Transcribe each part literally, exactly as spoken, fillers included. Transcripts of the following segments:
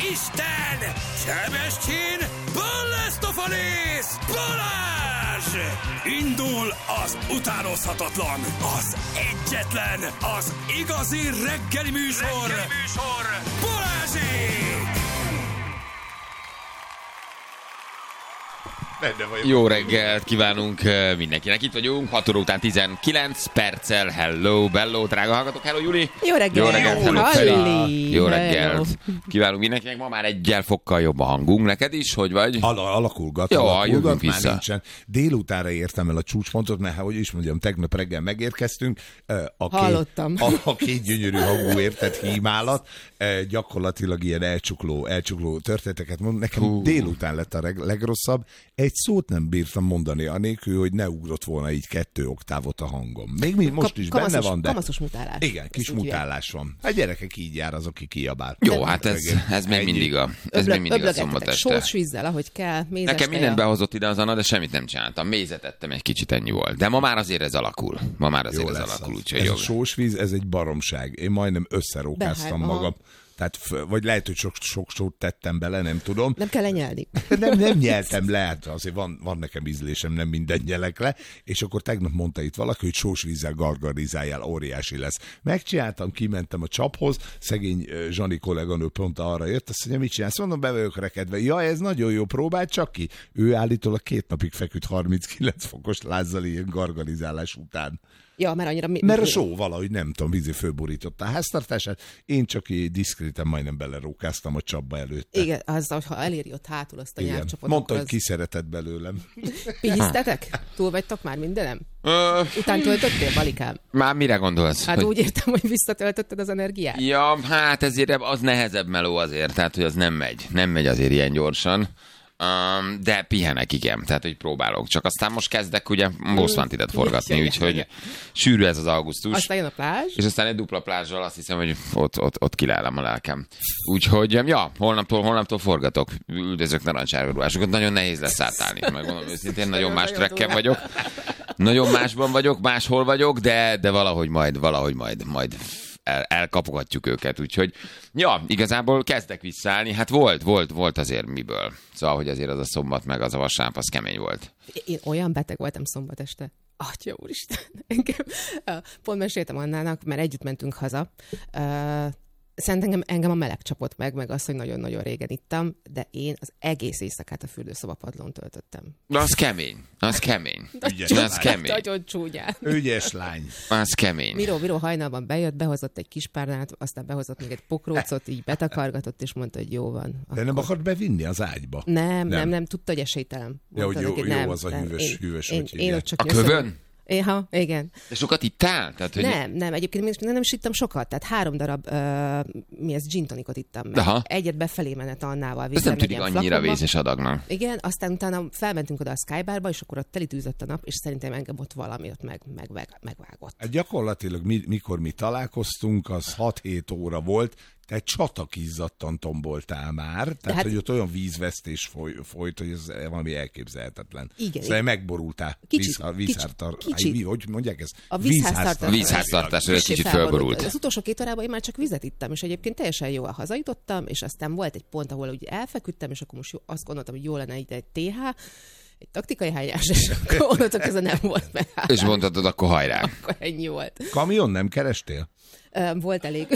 Isten! Sebestyén! Ballasztofalész! Balázs! Indul az utánozhatatlan, az egyetlen, az igazi reggeli műsor, reggeli műsor. Balázsék! Jó reggelt kívánunk mindenkinek, itt vagyunk, hat óra után tizenkilenc perccel, hello, bello, drága hallgatók, hello Juli! Jó reggelt! Jó reggelt, hello Feri! Jó reggelt! Hello. Kívánunk mindenkinek, ma már egyel fokkal jobb a hangunk, neked is, hogy vagy? Al- alakulgat, Jó, alakulgat, már vissza. nincsen. Délutánra értem el a csúcspontot, mert hogy is mondjam, tegnap reggel megérkeztünk. A két, Hallottam. A, a két gyönyörű hangú értett hímálat, gyakorlatilag ilyen elcsukló, elcsukló történeteket mond. Nekem Hú. délután lett a reg- legrosszabb. Egy szót nem bírtam mondani anélkül, hogy ne ugrott volna így kettő oktávot a hangom. Még mi most Ka- is kamaszos, benne van, de... Kamaszos mutálás. Igen, kis mutálás van. A gyerekek így jár, az, aki kiabál. Jó, hát ez, ez még mindig a, ez még mindig a szombat este. Sós vízzel, ahogy kell, mézes Nekem teja. mindent behozott ide az Anna, de semmit nem csináltam. Mézet ettem, egy kicsit ennyi volt. De ma már azért ez alakul. Ma már azért Jó ez lesz alakul, az. úgyhogy Ez jó. a sósvíz, ez egy baromság. Én majdnem összerókáztam Behár, magam. Tehát, vagy lehet, hogy sok, sok sót tettem bele, nem tudom. Nem kell lenyelni. Nem, nem nyeltem le, hát azért van, van nekem ízlésem, nem minden nyelek le, és akkor tegnap mondta itt valaki, hogy sósvízzel gargarizáljál, óriási lesz. Megcsináltam, kimentem a csaphoz, szegény uh, Zsani kolléganő pont arra jött, azt mondja, mit csinálsz? Mondom, be vagyok rekedve. Ja, ez nagyon jó, próbáld csak ki. Ő állítólag két napig feküdt harminckilenc fokos lázzal ilyen gargarizálás után. Ja, mert annyira... Mi, Mert a mi- só valahogy nem tudom, vízi fölborította a háztartását, én csak így diszkréten majdnem belerókáztam a csapba előtte. Igen, az, ha eléri ott hátul azt a Igen. nyelvcsapot. Mondta, akkor hogy kiszeretett belőlem. Pihisztetek? Túl vagytok már mindenem? Ö, Után töltöttél, Balikám? már mire gondolsz? Hát Hogy- úgy értem, hogy visszatöltötted az energiát. Ja, hát ezért az nehezebb meló azért, tehát hogy az nem megy. Nem megy azért ilyen gyorsan. Um, de pihenek, igen, tehát hogy próbálok. Csak aztán most kezdek ugye Moszvantidet forgatni, Igen, úgyhogy igen. sűrű ez az augusztus. Aztán jön a plázs. És aztán egy dupla plázsal azt hiszem, hogy ott, ott, ott kilelem a lelkem. Úgyhogy, ja, holnaptól, holnaptól forgatok. Üldözök narancsárga ruhásokat. Nagyon nehéz lesz átállni. Megmondom őszintén, nagyon más trekken vagyok. Nagyon másban vagyok, máshol vagyok, de, de valahogy majd, valahogy majd, majd el, elkapogatjuk őket. Úgyhogy, ja, igazából kezdek visszaállni. Hát volt, volt, volt azért miből. Szóval, hogy azért az a szombat meg az a vasárnap, az kemény volt. Én olyan beteg voltam szombat este. Atya úristen, engem, pont meséltem Annának, mert együtt mentünk haza. Szerintem engem, engem a meleg csapott meg, meg az, hogy nagyon-nagyon régen ittam, de én az egész éjszakát a fürdőszobapadlón töltöttem. De az kemény, az kemény. Ügyes De az lány. kemény, Nagyon csúnyán. Ügyes lány. az kemény. Miró, Miró hajnalban bejött, behozott egy kis párnát, aztán behozott még egy pokrócot, így betakargatott, és mondta, hogy jó van. De nem akart bevinni az ágyba? Nem, nem, Nem. nem, nem, tudta, hogy esélytelen. Ja, hogy Mondta jó- neki, jó nem, az a nem, hűvös- én- hűvös, én, hogy én hívják. ott csak A nyöszöm. kövön? Ja, igen. De sokat ittál? Tehát, hogy Nem, nem, egyébként nem, nem, nem is ittam sokat, tehát három darab, uh, mi ez, gin tonicot ittam meg. Aha. Egyet befelé menet Annával. ez viszem nem egy tűnik ilyen annyira flakonba. vészes adagnak. Igen, aztán utána felmentünk oda a Skybarba, és akkor ott telitűzött a nap, és szerintem engem ott valami ott meg, meg, meg, megvágott. Hát gyakorlatilag mi, mikor mi találkoztunk, az hat-hét óra volt, te csatakízzattan tomboltál már, tehát hát- hát, hogy ott olyan vízvesztés foly, folyt, hogy ez valami elképzelhetetlen. Igen. Szóval megborultál. Kicsit, Vízhár, vízhártar, kicsit. Áj, mi, hogy mondják ezt? A vízháztartás. Vízháztartás, egy Kissé kicsit felborult. fölborult. Az utolsó két órában én már csak vizet ittam, és egyébként teljesen jól hazajutottam, és aztán volt egy pont, ahol úgy elfeküdtem, és akkor most jó, azt gondoltam, hogy jó lenne egy, egy té há, egy taktikai hányás, és akkor onnantól kezdve nem volt meg. És mondhatod, akkor hajrá. Akkor ennyi volt. Kamion nem kerestél? Ö, Volt elég.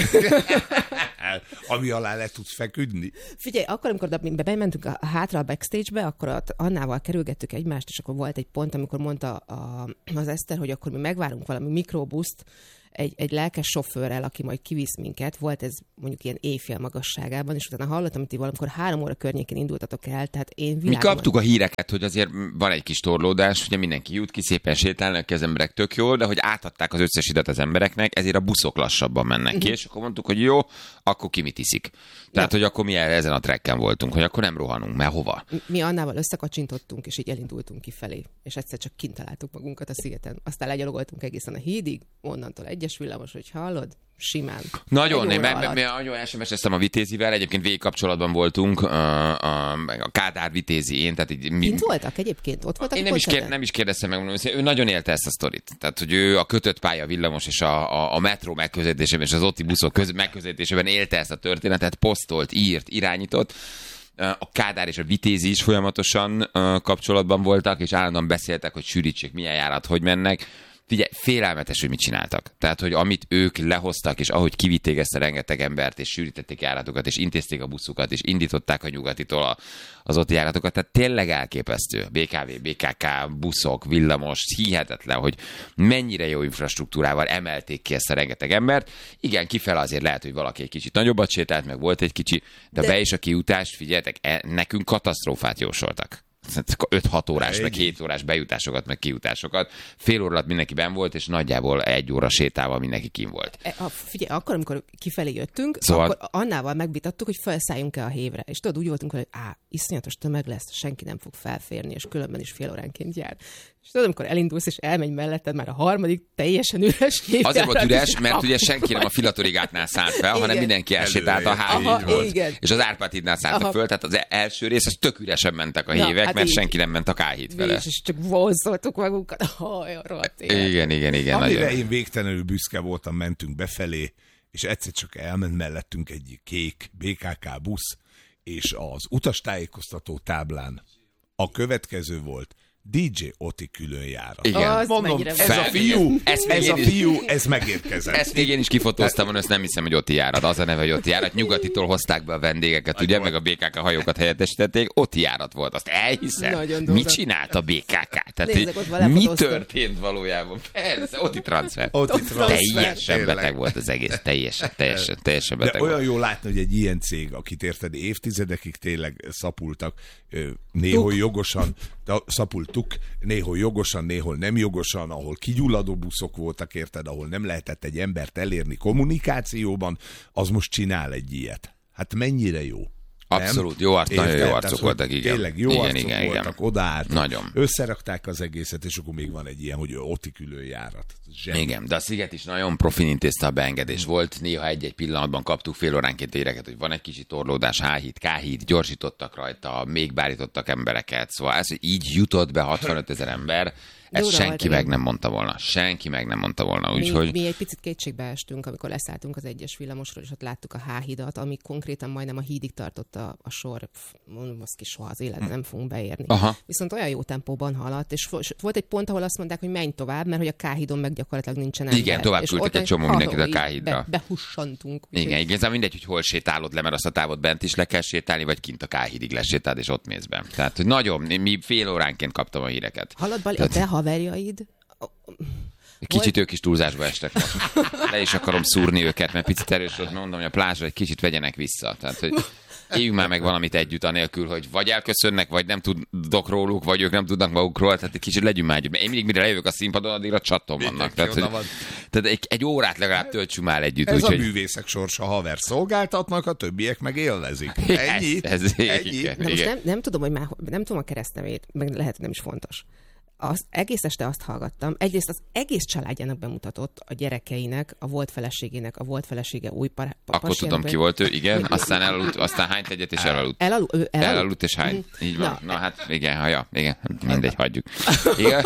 Ami alá le tudsz feküdni? Figyelj, akkor, amikor be- bementünk a, hátra a backstage-be, akkor ott Annával kerülgettük egymást, és akkor volt egy pont, amikor mondta a, az Eszter, hogy akkor mi megvárunk valami mikrobuszt egy, egy lelkes sofőrrel, aki majd kivisz minket. Volt ez mondjuk ilyen éjfél magasságában, és utána hallottam, hogy ti valamikor három óra környékén indultatok el, tehát én Mi világon... kaptuk a híreket, hogy azért van egy kis torlódás, ugye mindenki jut ki, szépen sétálnak, az emberek tök jól, de hogy átadták az összes idat az embereknek, ezért a buszok lassabban mennek ki, és akkor mondtuk, hogy jó, akkor ki mit iszik. Tehát, hogy akkor mi erre ezen a trekken voltunk, hogy akkor nem rohanunk, mert hova? Mi Annával összekacsintottunk, és így elindultunk kifelé, és egyszer csak kint találtuk magunkat a szigeten. Aztán legyalogoltunk egészen a hídig, onnantól egy egyes villamos, hogy hallod, simán. Nagyon, én me- me- nagyon es em es-eztem a Vitézivel, egyébként végig kapcsolatban voltunk, a, a, a Kádár Vitézi, én, tehát így... Mi... Kint voltak egyébként? Ott voltak? Én nem is, kér, nem is kérdeztem meg, mondom, ő nagyon élte ezt a sztorit. Tehát, hogy ő a kötött pálya villamos és a, a, a metró megközelítésében és az otti buszok köz- megközelítésében élte ezt a történetet, posztolt, írt, irányított. A Kádár és a Vitézi is folyamatosan kapcsolatban voltak, és állandóan beszéltek, hogy sűrítsék, milyen járat, hogy mennek. Figyelj, félelmetes, hogy mit csináltak. Tehát, hogy amit ők lehoztak, és ahogy kivitték ezt a rengeteg embert, és sűrítették járatokat, és intézték a buszukat, és indították a nyugatitól a, az ott járatokat, tehát tényleg elképesztő. bé ká vé, bé ká ká, buszok, villamos, hihetetlen, hogy mennyire jó infrastruktúrával emelték ki ezt a rengeteg embert. Igen, kifele azért lehet, hogy valaki egy kicsit nagyobbat sétált, meg volt egy kicsi, de, de... be és a kiutást, figyeljetek, e, nekünk katasztrófát jósoltak. öt-hat órás, meg hét órás bejutásokat, meg kiutásokat. Fél óra alatt mindenki benn volt, és nagyjából egy óra sétával mindenki kín volt. E, a, figyelj, akkor, amikor kifelé jöttünk, szóval... akkor annával megvitattuk, hogy felszálljunk-e a hévre. És tudod, úgy voltunk, hogy á, iszonyatos tömeg lesz, senki nem fog felférni, és különben is fél óránként jár. És tudod, amikor elindulsz, és elmegy melletted már a harmadik teljesen üres hév. Azért volt üres, mert ugye senki nem a Filatorigátnál szállt fel, igen, hanem mindenki elsétált a hálót. És az Árpád hídnál szálltak föl, tehát az első rész, az tök üresen mentek a hévek, hát mert így, senki nem ment a K-híd fele. És csak vonzoltuk magunkat. Haj, rohadt élet. Igen, igen, igen. Amire nagyon. Én végtelenül büszke voltam, mentünk befelé, és egyszer csak elment mellettünk egy kék bé ká ká busz, és az utastájékoztató táblán a következő volt: dé dzsé Oti különjárat. Igen. Mondom, ez a fiú, ez, ez a fiú, ez megérkezett. Ezt még én is kifotóztam, ezt nem hiszem, hogy Oti járat. Az a neve, hogy Oti járat. Nyugatitól hozták be a vendégeket, hát ugye, meg a bé ká ká hajókat helyettesítették. Oti járat volt, azt elhiszem. Mit csinált a bé ká ká? Tehát, Nézzek, mi történt valójában? Persze, Oti transfer. Oti transfer. Teljesen beteg volt az egész. Teljesen, teljesen, teljesen beteg. De olyan jó látni, hogy egy ilyen cég, akit érted, évtizedekig tényleg szapultak, néhol jogosan, szapultuk, néhol jogosan, néhol nem jogosan, ahol kigyulladó buszok voltak, érted, ahol nem lehetett egy embert elérni kommunikációban, az most csinál egy ilyet. Hát mennyire jó. Abszolút, jó arc, nagyon jó arcok voltak, igen. Tényleg jó igen, arcok igen, voltak, igen. odaálltak, nagyon. Összerakták az egészet, és akkor még van egy ilyen, hogy Oti különjárat. Zseni. Igen, de a Sziget is nagyon profin intézte a beengedés. Volt, néha egy-egy pillanatban kaptuk fél óránként éreket, hogy van egy kicsi torlódás, H-híd, K-híd, gyorsítottak rajta, még bárítottak embereket, szóval ez, hogy így jutott be hatvanöt ezer ember, ezt Jóra senki meg nem mondta volna. Senki meg nem mondta volna. Úgy, mi, hogy... mi egy picit kétségbe estünk, amikor leszálltunk az egyes villamosról, és ott láttuk a H-hidat, ami konkrétan majdnem a hídig tartotta a sor. Mondom, azt ki soha az életben nem fogunk beérni. Aha. Viszont olyan jó tempóban haladt, és volt egy pont, ahol azt mondták, hogy menj tovább, mert hogy a K-hídon meg gyakorlatilag nincsen ember. Igen, tovább küldtek egy csomó mindenkit a K-hídra. Be, behussantunk. Igen, igazán mindegy, hogy hol sétálod le, mert azt a távot bent is le kell sétálni, vagy kint a K-hídig lesétáld, és ott mész be. Tehát, hogy nagyon, mi fél óránként kaptam a híreket. Hallod, Bali, Tehát... a te haverjaid... Kicsit volt? Ők is túlzásba estek most. Le is akarom szúrni őket, mert picit erős volt, mondom, hogy a plázsra egy kicsit vegyenek vissza. Tehát, hogy éljünk már meg valamit együtt anélkül, hogy vagy elköszönnek, vagy nem tudok róluk, vagy ők nem tudnak magukról, tehát egy kicsit legyünk már együtt. Én mindig, mire lejövök a színpadon, addigra csatton vannak. Tehát, hogy, tehát egy, egy órát legalább töltsünk már együtt. Ez úgy, a hogy... művészek sorsa, haver szolgáltatnak, a többiek meg élvezik. Ennyi. Ez, ez Ennyi. Igen, Na most igen. nem, nem tudom, hogy már, nem tudom a keresztnevét, meg lehet, hogy nem is fontos. Az, egész este azt hallgattam. Egyrészt az egész családjának bemutatott, a gyerekeinek, a volt feleségének, a volt felesége új par- Akkor tudom, ki volt ő, igen. Aztán elaludt, aztán hányt egyet, és elaludt. Elalu, ő elaludt? Elaludt, és hány. Így van. Na, Na hát igen, ha ja, igen. Mindegy, hagyjuk. Igen.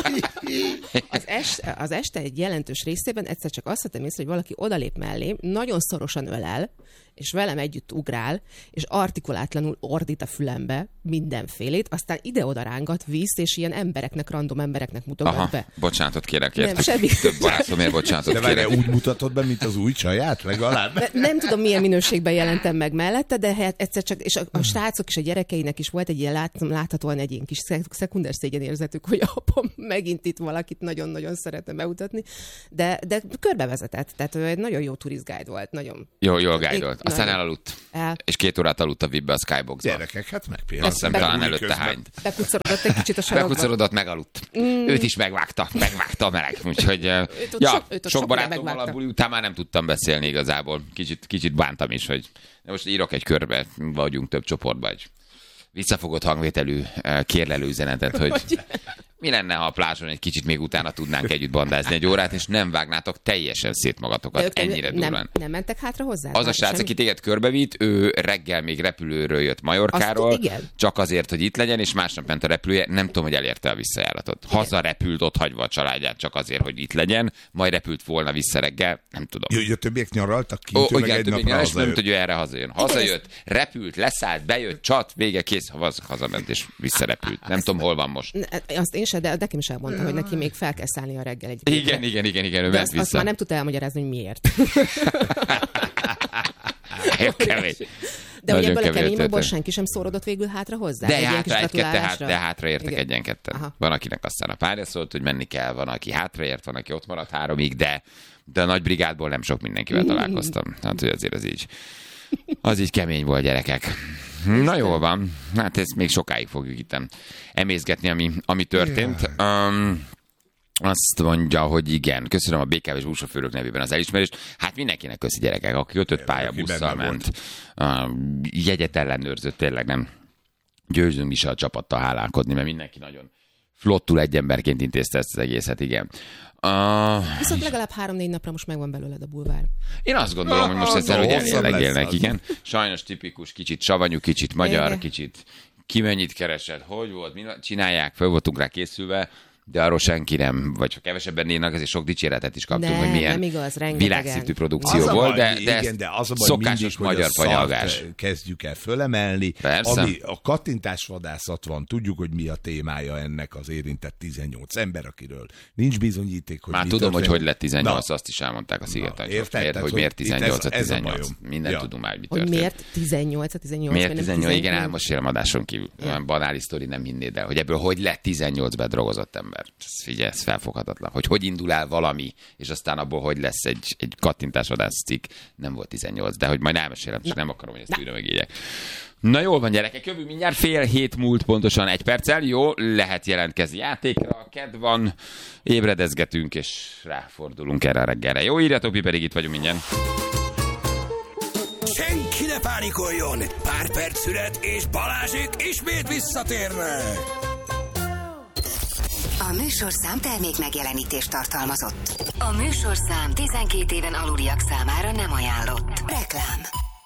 Az, este, az este egy jelentős részében egyszer csak azt vettem észre, hogy valaki odalép mellém, nagyon szorosan ölel, és velem együtt ugrál, és artikulátlanul ordít a fülembe mindenfélét, aztán ide-oda rángat, visz, és ilyen embereknek, random embereknek mutogat Aha, be. bocsánatot kérek, értek. Nem, semmi. Több barátomért bocsánatot De kérek. várj, úgy mutatod be, mint az új csaját, legalább? Ne, nem tudom, milyen minőségben jelentem meg mellette, de hát egyszer csak, és a, a srácok és a gyerekeinek is volt egy ilyen lát, láthatóan egy ilyen kis szekunder szégyenérzetük, hogy apam megint itt valakit nagyon-nagyon szeretne bemutatni, de, de körbevezetett, tehát egy nagyon jó turistguide volt, nagyon. Jó, jól guide-olt. Aztán elaludt. El. És két órát aludt a vipbe a Skyboxba. Gyerekek, hát megpéldául. Azt hiszem, talán előtte hányt. Bekucorodott egy kicsit a sarokba. Bekucorodott, megaludt. Mm. Őt is megvágta, megvágta a meleg. Úgyhogy ja, sok, sok, sok barátommal a buli után már nem tudtam beszélni igazából. Kicsit, kicsit bántam is, hogy most írok egy körbe, vagyunk több csoportban, egy visszafogott hangvételű kérlelő üzenetet, hogy mi lenne, ha a plázson egy kicsit még utána tudnánk együtt bandázni egy órát, és nem vágnátok teljesen szét magatokat ennyire durván. Nem, nem mentek hátra hozzá? Az a srác, aki téged körbevitt, ő reggel még repülőről jött Majorkáról, Azt, igen. csak azért, hogy itt legyen, és másnap ment a repülője, nem tudom, hogy elérte a visszajáratot. Haza repült, ott hagyva a családját csak azért, hogy itt legyen, majd repült volna vissza reggel, nem tudom. Jó, a többiek nyaraltak ki, Ó, meg igen, egy többiek napra nyaraltak, nem hazajött. tudja, hogy ő erre hazajön. Hazajött, repült, leszállt, bejött, csat, vége, kész, haz, hazament, és visszarepült. Nem tudom, hol van most. Azt én sem, de nekem is elmondta, hogy neki még fel kell szállni a reggel egy Igen, igen, igen, igen, ő de ment azt, vissza. azt már nem tudta elmagyarázni, hogy miért. Jó, kemény. De hogy Nagyon ebből a kemény keményből történet. senki sem szórodott végül hátra hozzá? De, Egy ilyen kis hátra, egy, de, hát, gratulálásra? de hátraértek Igen. egyen-ketten. Aha. Van, akinek aztán a párja szólt, hogy menni kell, van, aki hátraért, van, aki ott maradt háromig, de, de a nagy brigádból nem sok mindenkivel találkoztam. Hát, hogy azért az így, az így kemény volt, gyerekek. Na jól van, hát ezt még sokáig fogjuk itt emészgetni, ami, ami történt. Um, azt mondja, hogy igen. Köszönöm a bé ká vé-s buszsofőrök nevében az elismerést. Hát mindenkinek köszi, gyerekek, aki ötöt pályabusszal ment. Uh, jegyet ellenőrzött, tényleg nem győzünk is a csapattal hálálkodni, mert mindenki nagyon flottul egy emberként intézte ezt az egészet, igen. Uh, Viszont legalább három-négy napra most megvan belőled a bulvár. Én azt gondolom, hogy most ezzel, hogy hosszabb elégélnek, lesz igen. Sajnos tipikus, kicsit savanyú, kicsit magyar, Igen. kicsit ki mennyit keresett, hogy volt, mi csinálják, föl voltunk rá készülve, de arról senki nem, vagy ha kevesebben néznek, ezért sok dicséretet is kaptunk, Nem, hogy milyen nem igaz, rengetegen. világszintű produkció Az a volt, baj, de, de, igen, de az a baj szokásos mindig, magyar hogy a fanyalgás. szart kezdjük el fölemelni. Persze. Ami a kattintásvadászat van, tudjuk, hogy mi a témája ennek az érintett tizennyolc ember, akiről nincs bizonyíték, hogy Már mi tudom, hogy történt. hogy lett tizennyolc, Na, azt is elmondták a Szigeten, hogy, érted? miért, Tehát, hogy miért hogy tizennyolc a ez- ez a tizennyolc. bajom. Mindent Ja. tudunk már, hogy mi Hogy történt. miért tizennyolc a tizennyolc? Miért vagy nem tizennyolc? Igen, tizennyolc? elmosélem adáson kívül. Olyan banális sztori nem hinnéd el, hogy ebből hogy lett tizennyolc bedrogozott ember. Ez, figyelj, ez felfoghatatlan. Hogy hogy indul el valami, és aztán abból hogy lesz egy, egy kattintásvadász cikk. Nem volt tizennyolc, de hogy majd elmesélem, csak nem akarom, hogy ezt újra megírják. Na jól van, gyerekek, jövő mindjárt fél hét múlt pontosan egy perccel. Jó, lehet jelentkezni játékra, kedv van, ébredezgetünk, és ráfordulunk erre a reggelre. Jó, írjatok, mi pedig itt vagyunk mindjárt. Senki ne pánikoljon! Pár perc szület, és Balázsék ismét visszatérnek! A műsorszám termék megjelenítést tartalmazott. A műsorszám tizenkét éven aluliak számára nem ajánlott. Reklám.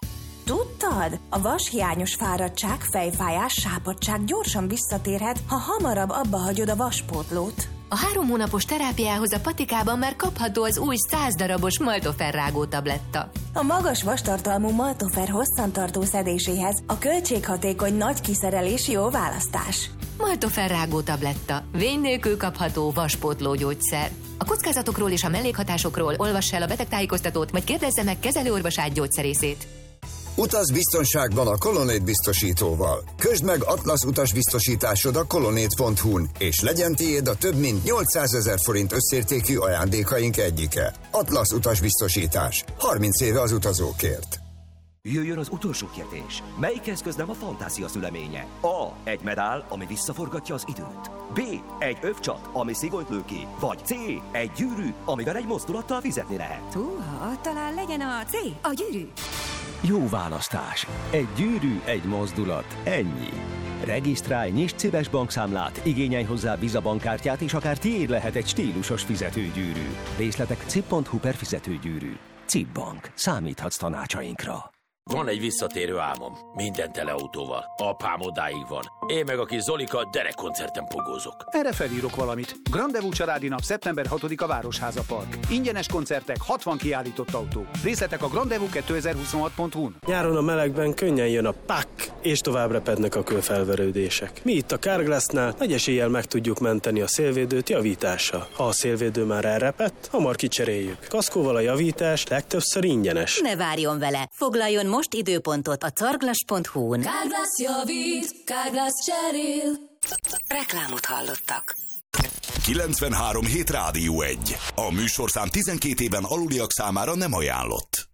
Tudtad? A vashiányos fáradtság, fejfájás, sápadtság gyorsan visszatérhet, ha hamarabb abba hagyod a vaspótlót. A három hónapos terápiához a patikában már kapható az új száz darabos Maltofer rágó tabletta. A magas vastartalmú Maltofer hosszantartó szedéséhez a költséghatékony nagy kiszerelés jó választás. Maltofer rágó tabletta. Vény nélkül kapható vaspótló gyógyszer. A kockázatokról és a mellékhatásokról olvass el a betegtájékoztatót, vagy kérdezze meg kezelőorvosát gyógyszerészét. Utaz biztonságban a Kolonét biztosítóval. Közd meg Atlasz utasbiztosításod a kolonét pont hu-n, és legyen tiéd a több mint nyolcszázezer forint összértékű ajándékaink egyike. Atlasz utasbiztosítás. harminc éve az utazókért. Jöjjön az utolsó kérdés. Melyik eszköz nem a fantázia szüleménye? A. Egy medál, ami visszaforgatja az időt. B. Egy övcsat, ami szigolyt lő ki. Vagy C. Egy gyűrű, amivel egy mozdulattal fizetni lehet. Húha, talán legyen a C, a gyűrű. Jó választás. Egy gyűrű, egy mozdulat. Ennyi. Regisztrálj, nyisd céves bankszámlát, igényelj hozzá Visa bankkártyát, és akár tiéd lehet egy stílusos fizetőgyűrű. Részletek cip pont hu per fizetőgyűrű. Cip Bank. Számíthatsz tanácsainkra. Van egy visszatérő álmom. Minden teleautóval. Apám odáig van. Én meg a kis Zolika derekkoncerten pogózok. Erre felírok valamit. Grandevú családi nap szeptember hatodika Városháza Park. Ingyenes koncertek, hatvan kiállított autó. Részletek a grandevú kétezer-huszonhat pont hu-n. Nyáron a melegben könnyen jön a pak, és tovább repednek a kőfelverődések. Mi itt a Carglassnál nagy eséllyel meg tudjuk menteni a szélvédőt javítással. Ha a szélvédő már elrepett, hamar kicseréljük. Kaszkóval a javítás legtöbbször ingyenes. Ne várjon vele. Foglaljon most időpontot a carglass pont hu-n. Carglass javít, Carglass cserél. Reklámot hallottak. kilencvenhárom hét Rádió egy. A műsorszám tizenkét éven aluliak számára nem ajánlott.